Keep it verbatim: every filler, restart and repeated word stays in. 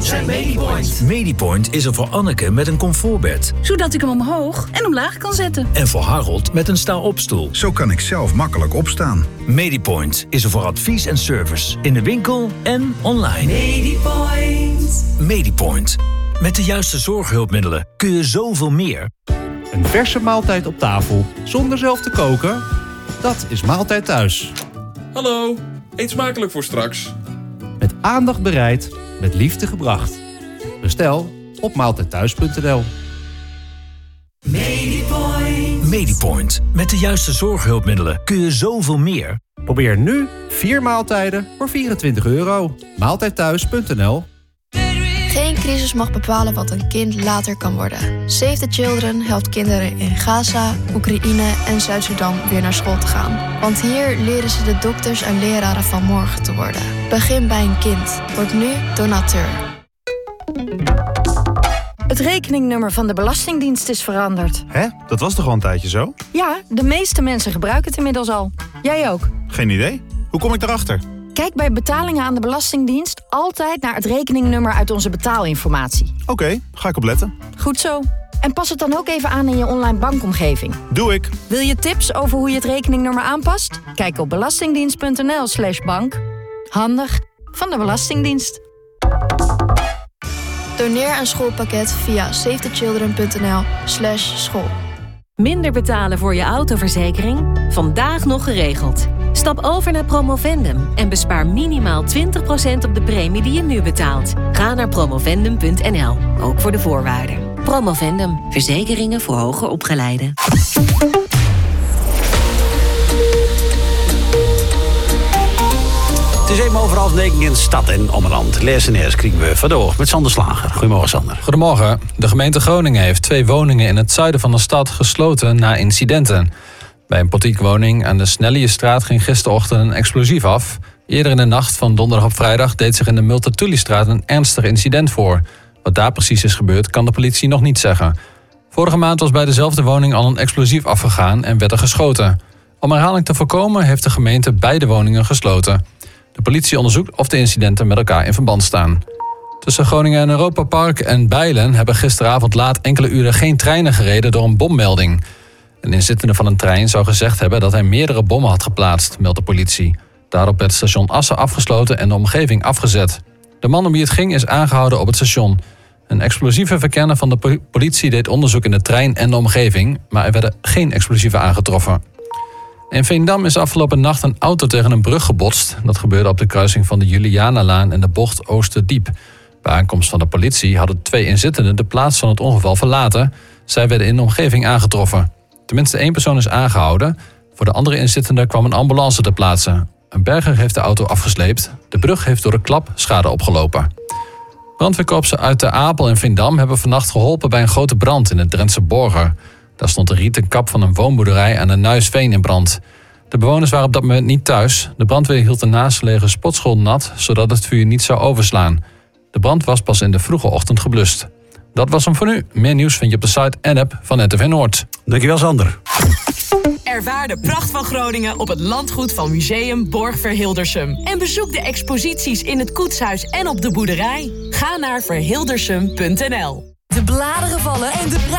Check Medipoint. Medipoint is er voor Anneke met een comfortbed. Zodat ik hem omhoog en omlaag kan zetten. En voor Harold met een sta-opstoel. Zo kan ik zelf makkelijk opstaan. Medipoint is er voor advies en service. In de winkel en online. Medipoint. Medipoint. Met de juiste zorghulpmiddelen kun je zoveel meer. Een verse maaltijd op tafel, zonder zelf te koken? Dat is Maaltijd Thuis. Hallo, eet smakelijk voor straks. Met aandacht bereid, met liefde gebracht. Bestel op maaltijdthuis punt n l. Medipoint. Medipoint. Met de juiste zorghulpmiddelen kun je zoveel meer. Probeer nu vier maaltijden voor vierentwintig euro. maaltijdthuis punt n l. Geen crisis mag bepalen wat een kind later kan worden. Save the Children helpt kinderen in Gaza, Oekraïne en Zuid-Sudan weer naar school te gaan. Want hier leren ze de dokters en leraren van morgen te worden. Begin bij een kind. Word nu donateur. Het rekeningnummer van de Belastingdienst is veranderd. Hè? Dat was toch al een tijdje zo? Ja, de meeste mensen gebruiken het inmiddels al. Jij ook. Geen idee. Hoe kom ik daarachter? Kijk bij betalingen aan de Belastingdienst altijd naar het rekeningnummer uit onze betaalinformatie. Oké, okay, ga ik op letten. Goed zo. En pas het dan ook even aan in je online bankomgeving. Doe ik. Wil je tips over hoe je het rekeningnummer aanpast? Kijk op belastingdienst punt n l slash bank. Handig van de Belastingdienst. Doneer een schoolpakket via save the children punt n l slash school. Minder betalen voor je autoverzekering? Vandaag nog geregeld. Stap over naar Promovendum en bespaar minimaal twintig procent op de premie die je nu betaalt. Ga naar promovendum punt n l, ook voor de voorwaarden. Promovendum, verzekeringen voor hoger opgeleiden. Het is even over half negen in de stad en omland. Les en eerst kriegen we vandoor met Sander Slager. Goedemorgen, Sander. Goedemorgen. De gemeente Groningen heeft twee woningen in het zuiden van de stad gesloten na incidenten. Bij een portiekwoning aan de Snelliestraat ging gisterochtend een explosief af. Eerder in de nacht van donderdag op vrijdag deed zich in de Multatuli-straat een ernstig incident voor. Wat daar precies is gebeurd, kan de politie nog niet zeggen. Vorige maand was bij dezelfde woning al een explosief afgegaan en werd er geschoten. Om herhaling te voorkomen heeft de gemeente beide woningen gesloten. De politie onderzoekt of de incidenten met elkaar in verband staan. Tussen Groningen en Europa Park en Bijlen hebben gisteravond laat enkele uren geen treinen gereden door een bommelding. Een inzittende van een trein zou gezegd hebben dat hij meerdere bommen had geplaatst, meldt de politie. Daarop werd station Assen afgesloten en de omgeving afgezet. De man om wie het ging is aangehouden op het station. Een explosieve verkenner van de politie deed onderzoek in de trein en de omgeving, maar er werden geen explosieven aangetroffen. In Veendam is afgelopen nacht een auto tegen een brug gebotst. Dat gebeurde op de kruising van de Julianalaan en de bocht Oosterdiep. Bij aankomst van de politie hadden twee inzittenden de plaats van het ongeval verlaten. Zij werden in de omgeving aangetroffen. Tenminste één persoon is aangehouden. Voor de andere inzittenden kwam een ambulance ter plaatse. Een berger heeft de auto afgesleept. De brug heeft door de klap schade opgelopen. Brandweerkorpsen uit de Apel en Veendam hebben vannacht geholpen bij een grote brand in het Drentse Borger. Daar stond de rieten kap van een woonboerderij aan de Nuisveen in brand. De bewoners waren op dat moment niet thuis. De brandweer hield de naastgelegen sportschool nat, zodat het vuur niet zou overslaan. De brand was pas in de vroege ochtend geblust. Dat was hem voor nu. Meer nieuws vind je op de site en app van N T V Noord. Dankjewel, Sander. Ervaar de pracht van Groningen op het landgoed van Museum Borg Verhildersum. En bezoek de exposities in het koetshuis en op de boerderij. Ga naar verhildersum punt n l. De bladeren vallen en de